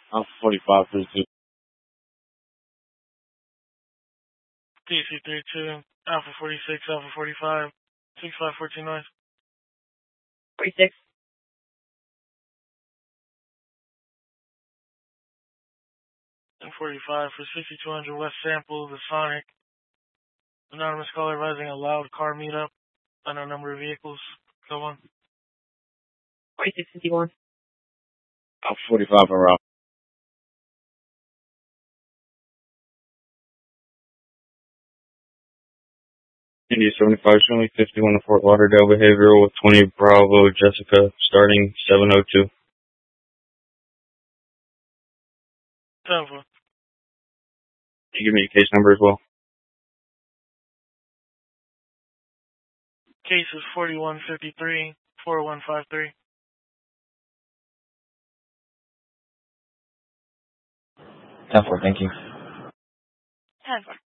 Alpha 45 32. DC32, Alpha 46, Alpha 45, 65429. 46. And 45 for 6200 West Sample, the Sonic. Anonymous caller advising a loud car meetup. Unknown number of vehicles. Go on. 4651. Alpha 45 en route. India 75, showing 51 to Fort Lauderdale behavioral with 20 Bravo Jessica starting 702. 10-4. Can you give me a case number as well? Case is 4153 4153. 10-4, thank you. 10-4.